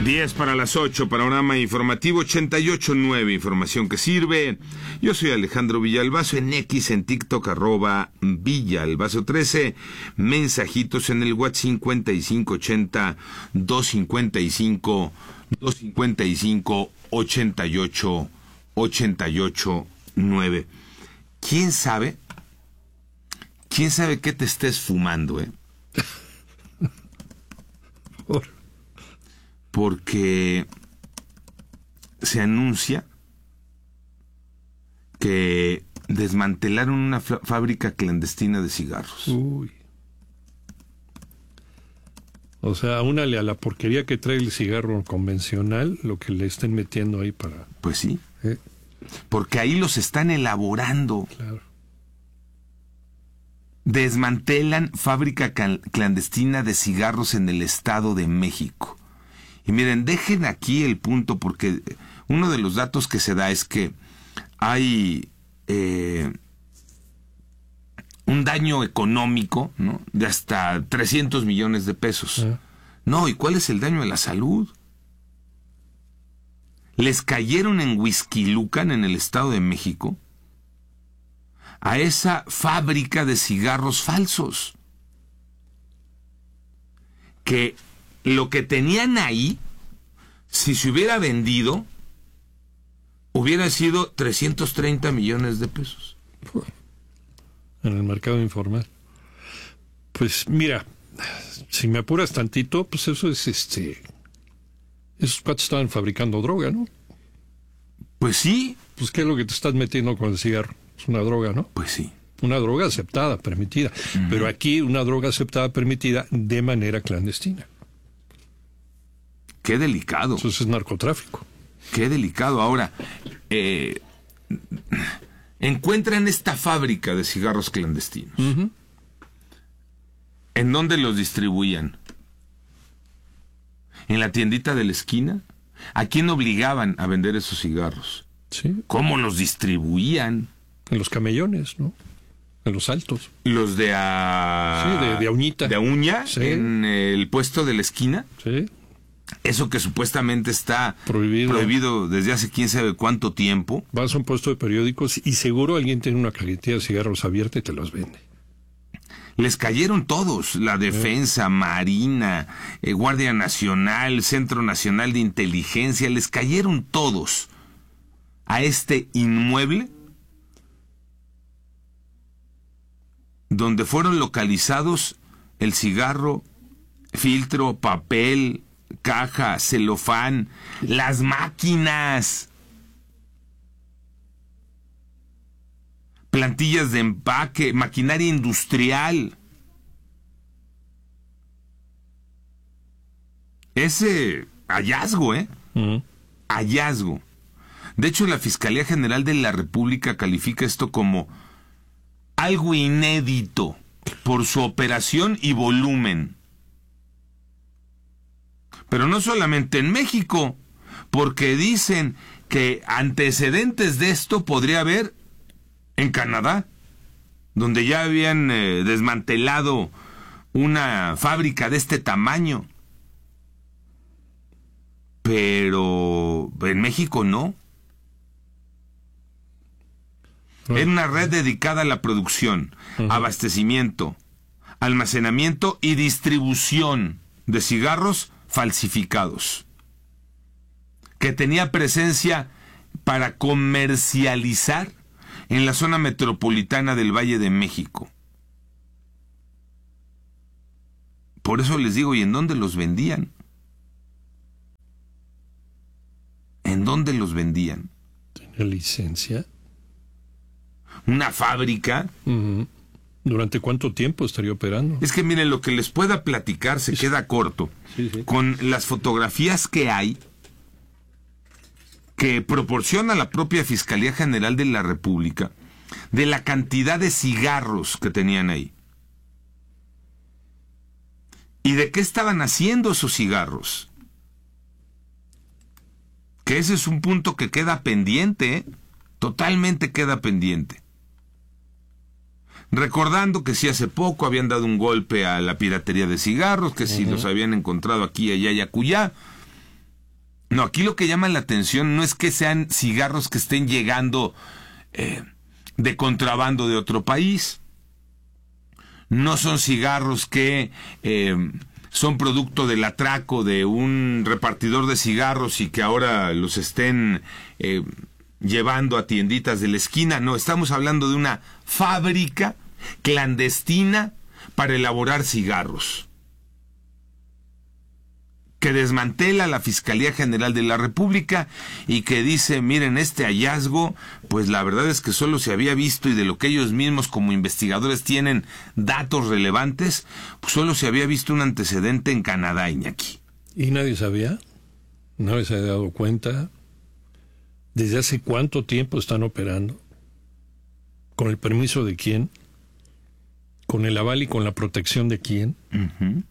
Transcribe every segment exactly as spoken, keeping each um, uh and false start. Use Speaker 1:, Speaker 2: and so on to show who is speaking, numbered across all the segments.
Speaker 1: diez para las ocho, panorama informativo ochenta y ocho punto nueve, información que sirve. Yo soy Alejandro Villalbazo, en X, en TikTok, arroba Villalbazo trece, mensajitos en el WhatsApp cincuenta y cinco ochenta, doscientos cincuenta y cinco, doscientos cincuenta y cinco, ochenta y ocho, ochenta y ocho, nueve. ¿Quién sabe? ¿Quién sabe qué te estés fumando, eh?
Speaker 2: Por...
Speaker 1: Porque se anuncia que desmantelaron una fábrica clandestina de cigarros.
Speaker 2: Uy. O sea, únale a la porquería que trae el cigarro convencional, lo que le estén metiendo ahí para...
Speaker 1: Pues sí.
Speaker 2: ¿Eh?
Speaker 1: Porque ahí los están elaborando.
Speaker 2: Claro.
Speaker 1: Desmantelan fábrica clandestina de cigarros en el Estado de México. Y miren, dejen aquí el punto, porque uno de los datos que se da es que hay eh, un daño económico, ¿no?, de hasta trescientos millones de pesos. ¿Eh? No, ¿y cuál es el daño a la salud? Les cayeron en Huixquilucan, en el Estado de México, a esa fábrica de cigarros falsos, que lo que tenían ahí, si se hubiera vendido, hubiera sido trescientos treinta millones de pesos.
Speaker 2: En el mercado informal. Pues mira, si me apuras tantito, pues eso es este... Esos cuates estaban fabricando droga, ¿no?
Speaker 1: Pues sí.
Speaker 2: Pues ¿qué es lo que te estás metiendo con el cigarro? Es una droga, ¿no?
Speaker 1: Pues sí.
Speaker 2: Una droga aceptada, permitida. Uh-huh. Pero aquí una droga aceptada, permitida de manera clandestina.
Speaker 1: Qué delicado.
Speaker 2: Eso es narcotráfico.
Speaker 1: Qué delicado. Ahora, eh, encuentran esta fábrica de cigarros clandestinos. Uh-huh. ¿En dónde los distribuían? ¿En la tiendita de la esquina? ¿A quién obligaban a vender esos cigarros?
Speaker 2: Sí.
Speaker 1: ¿Cómo los distribuían?
Speaker 2: En los camellones, ¿no? En los altos.
Speaker 1: ¿Los de a...
Speaker 2: Sí, de, de a uñita.
Speaker 1: ¿De a uña?
Speaker 2: Sí.
Speaker 1: ¿En el puesto de la esquina?
Speaker 2: Sí.
Speaker 1: Eso que supuestamente está
Speaker 2: prohibido,
Speaker 1: prohibido desde hace quién sabe cuánto tiempo.
Speaker 2: Vas a un puesto de periódicos y seguro alguien tiene una cajetilla de cigarros abierta y te los vende.
Speaker 1: Les cayeron todos, la Defensa, Marina, eh, Guardia Nacional, Centro Nacional de Inteligencia, les cayeron todos a este inmueble donde fueron localizados el cigarro, filtro, papel, caja, celofán, las máquinas, plantillas de empaque, maquinaria industrial. Ese hallazgo, ¿eh? Uh-huh. Hallazgo. De hecho, la Fiscalía General de la República califica esto como algo inédito por su operación y volumen. Pero no solamente en México, porque dicen que antecedentes de esto podría haber en Canadá, donde ya habían eh, desmantelado una fábrica de este tamaño. Pero en México no. Era una red dedicada a la producción, uh-huh. abastecimiento, almacenamiento y distribución de cigarros falsificados, que tenía presencia para comercializar en la zona metropolitana del Valle de México. Por eso les digo, ¿y en dónde los vendían? ¿En dónde los vendían?
Speaker 2: ¿Tenía licencia?
Speaker 1: ¿Una fábrica?
Speaker 2: Uh-huh. ¿Durante cuánto tiempo estaría operando?
Speaker 1: Es que miren, lo que les pueda platicar se sí. queda corto.
Speaker 2: Sí, sí.
Speaker 1: Con las fotografías que hay, que proporciona la propia Fiscalía General de la República, de la cantidad de cigarros que tenían ahí. ¿Y de qué estaban haciendo esos cigarros? Que ese es un punto que queda pendiente, ¿eh? Totalmente queda pendiente. Recordando que si hace poco habían dado un golpe a la piratería de cigarros, que si uh-huh. los habían encontrado aquí, allá y acullá, No, aquí lo que llama la atención no es que sean cigarros que estén llegando eh, de contrabando de otro país. No son cigarros que eh, son producto del atraco de un repartidor de cigarros y que ahora los estén eh, llevando a tienditas de la esquina. No, estamos hablando de una fábrica clandestina para elaborar cigarros, que desmantela la Fiscalía General de la República y que dice, miren, este hallazgo, pues la verdad es que solo se había visto, y de lo que ellos mismos como investigadores tienen datos relevantes, pues solo se había visto un antecedente en Canadá, Iñaki.
Speaker 2: ¿Y nadie sabía? ¿Nadie se había dado cuenta? ¿Desde hace cuánto tiempo están operando? ¿Con el permiso de quién? ¿Con el aval y con la protección de quién?
Speaker 1: Uh-huh.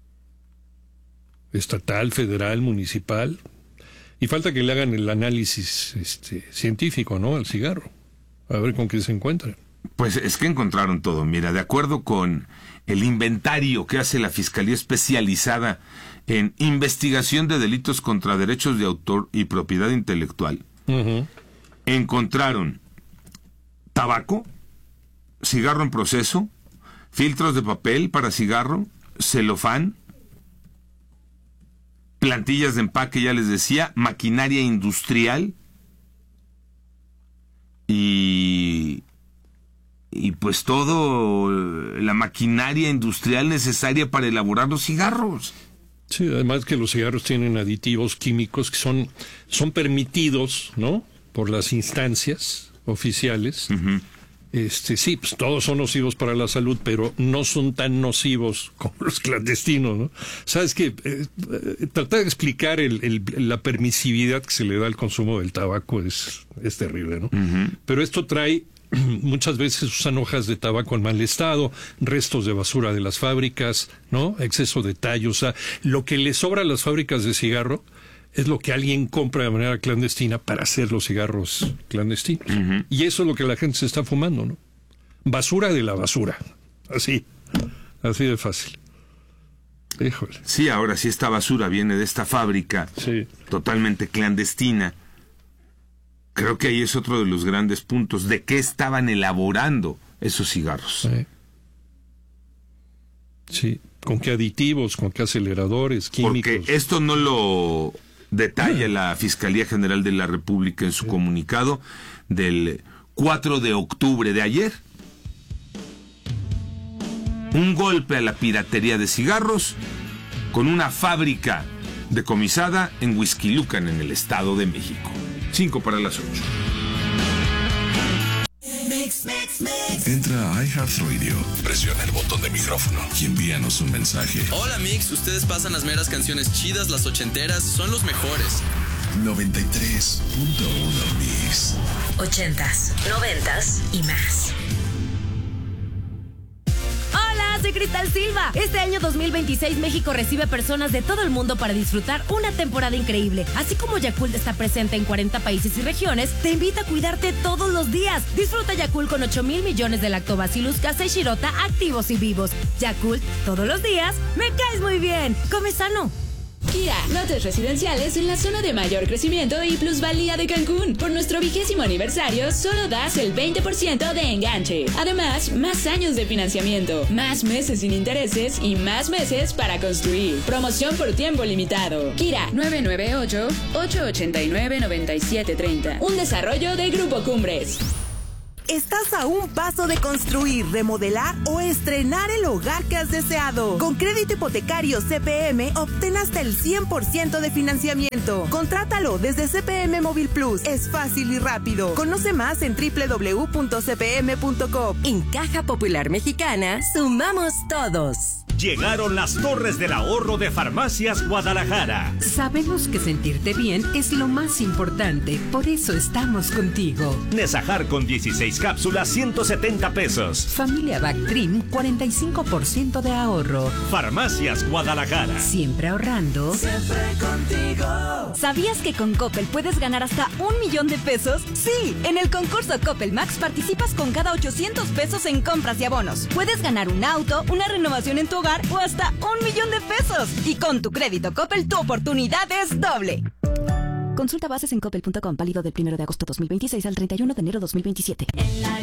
Speaker 2: Estatal, federal, municipal, y falta que le hagan el análisis este, científico, ¿no?, al cigarro, a ver con qué se encuentran.
Speaker 1: Pues es que encontraron todo. Mira, de acuerdo con el inventario que hace la Fiscalía Especializada en Investigación de Delitos contra Derechos de Autor y Propiedad Intelectual, uh-huh. encontraron tabaco, cigarro en proceso, filtros de papel para cigarro, celofán, plantillas de empaque, ya les decía, maquinaria industrial y, y pues todo la maquinaria industrial necesaria para elaborar los cigarros.
Speaker 2: Sí, además que los cigarros tienen aditivos químicos que son, son permitidos, ¿no?, por las instancias oficiales. Uh-huh. Este, sí, pues todos son nocivos para la salud, pero no son tan nocivos como los clandestinos, ¿no? Sabes que eh, eh, tratar de explicar el, el, la permisividad que se le da al consumo del tabaco es, es terrible, ¿no? Uh-huh. Pero esto trae, muchas veces usan hojas de tabaco en mal estado, restos de basura de las fábricas, ¿no? Exceso de tallo, o sea, lo que le sobra a las fábricas de cigarro es lo que alguien compra de manera clandestina para hacer los cigarros clandestinos. Uh-huh. Y eso es lo que la gente se está fumando, ¿no? Basura de la basura. Así. Así de fácil. Híjole.
Speaker 1: Sí, ahora sí, esta basura viene de esta fábrica, sí, totalmente clandestina. Creo que ahí es otro de los grandes puntos. ¿De qué estaban elaborando esos cigarros?
Speaker 2: Sí. Sí. ¿Con qué aditivos? ¿Con qué aceleradores químicos?
Speaker 1: Porque esto no lo detalla la Fiscalía General de la República en su sí. comunicado del cuatro de octubre de ayer. Un golpe a la piratería de cigarros con una fábrica decomisada en Huixquilucan, en el Estado de México. Cinco para las ocho.
Speaker 3: Mix, mix, mix. Entra a iHeartRadio, presiona el botón de micrófono y envíanos un mensaje.
Speaker 4: Hola Mix, ustedes pasan las meras canciones chidas, las ochenteras, son los mejores.
Speaker 3: noventa y tres punto uno Mix.
Speaker 5: Ochentas, noventas y más. Soy Cristal Silva. Este año dos mil veintiséis México recibe personas de todo el mundo para disfrutar una temporada increíble. Así como Yakult está presente en cuarenta países y regiones, te invita a cuidarte todos los días. Disfruta Yakult con ocho mil millones de Lactobacillus casei shirota activos y vivos. Yakult, todos los días, me caes muy bien. Come sano.
Speaker 6: Kia, lotes residenciales en la zona de mayor crecimiento y plusvalía de Cancún. Por nuestro vigésimo aniversario, solo das el veinte por ciento de enganche. Además, más años de financiamiento, más meses sin intereses y más meses para construir. Promoción por tiempo limitado. Kira, nueve nueve ocho, ocho ocho nueve, nueve siete tres cero. Un desarrollo de Grupo Cumbres.
Speaker 7: Estás a un paso de construir, remodelar o estrenar el hogar que has deseado. Con crédito hipotecario C P M, obtén hasta el cien por ciento de financiamiento. Contrátalo desde C P M Móvil Plus. Es fácil y rápido. Conoce más en doble u doble u doble u punto c p m punto com.
Speaker 5: En Caja Popular Mexicana, sumamos todos.
Speaker 8: Llegaron las Torres del Ahorro de Farmacias Guadalajara.
Speaker 9: Sabemos que sentirte bien es lo más importante, por eso estamos contigo.
Speaker 8: Nesajar con dieciséis cápsulas, ciento setenta pesos.
Speaker 9: Familia Bactrim, cuarenta y cinco por ciento de ahorro.
Speaker 8: Farmacias Guadalajara.
Speaker 9: Siempre ahorrando.
Speaker 7: Siempre contigo.
Speaker 5: ¿Sabías que con Coppel puedes ganar hasta un millón de pesos? Sí, en el concurso Coppel Max participas con cada ochocientos pesos en compras y abonos. Puedes ganar un auto, una renovación en tu hogar o hasta un millón de pesos. Y con tu crédito Coppel tu oportunidad es doble.
Speaker 10: Consulta bases en coppel punto com, válido del primero de agosto dos mil veintiséis al treinta y uno de enero dos mil veintisiete.
Speaker 11: En la